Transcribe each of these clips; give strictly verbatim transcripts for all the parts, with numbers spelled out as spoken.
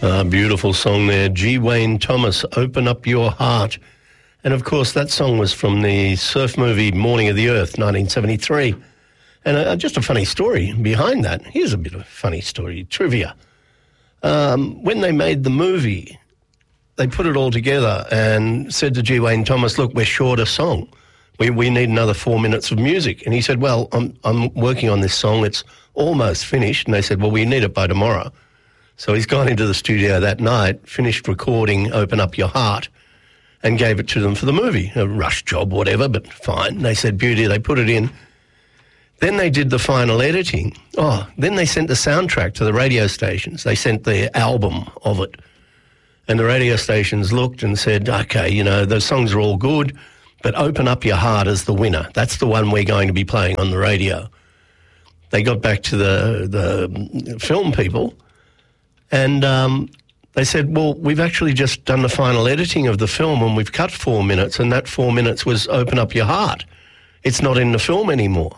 A beautiful song there. G. Wayne Thomas, Open Up Your Heart. And, of course, that song was from the surf movie Morning of the Earth, nineteen seventy-three. And uh, just a funny story behind that. Here's a bit of a funny story, trivia. Um, when they made the movie, they put it all together and said to G. Wayne Thomas, look, we're short a song. We we need another four minutes of music. And he said, well, I'm I'm working on this song. It's almost finished. And they said, well, we need it by tomorrow. So he's gone into the studio that night, finished recording Open Up Your Heart, and gave it to them for the movie. A rush job, whatever, but fine. They said, beauty, they put it in. Then they did the final editing. Oh, then they sent the soundtrack to the radio stations. They sent the album of it. And the radio stations looked and said, okay, you know, those songs are all good, but Open Up Your Heart is the winner. That's the one we're going to be playing on the radio. They got back to the, the film people, and um, they said, well, we've actually just done the final editing of the film and we've cut four minutes, and that four minutes was Open Up Your Heart. It's not in the film anymore.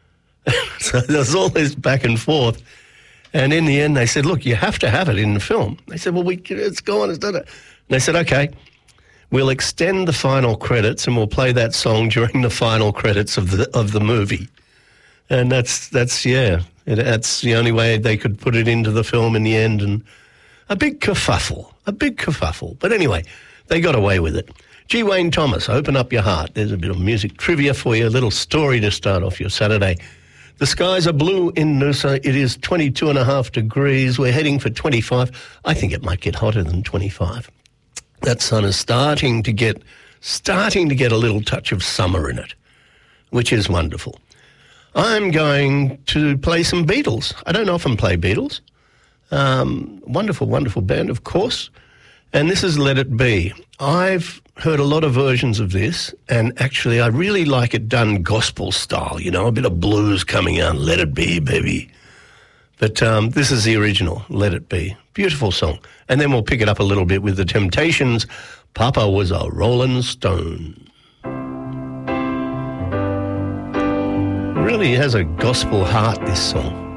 So there's all this back and forth. And in the end, they said, look, you have to have it in the film. They said, well, we, it's gone, it's done it. And they said, okay, we'll extend the final credits and we'll play that song during the final credits of the of the movie. And that's, that's yeah, it, that's the only way they could put it into the film in the end. And a big kerfuffle, a big kerfuffle. But anyway, they got away with it. G. Wayne Thomas, Open Up Your Heart. There's a bit of music trivia for you, a little story to start off your Saturday. The skies are blue in Noosa. It is twenty-two and a half degrees. We're heading for twenty-five. I think it might get hotter than twenty-five. That sun is starting to get, starting to get a little touch of summer in it, which is wonderful. I'm going to play some Beatles. I don't often play Beatles. Um, wonderful, wonderful band, of course. And this is Let It Be. I've heard a lot of versions of this, and actually I really like it done gospel style, you know, a bit of blues coming out. Let it be, baby. But um, this is the original, Let It Be. Beautiful song. And then we'll pick it up a little bit with the Temptations. Papa was a Rolling Stone. Really has a gospel heart, this song.